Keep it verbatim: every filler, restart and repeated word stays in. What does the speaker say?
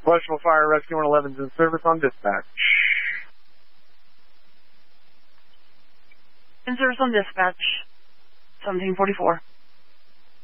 Western Fire Rescue one eleven's in service on dispatch. In service on dispatch, seventeen forty-four.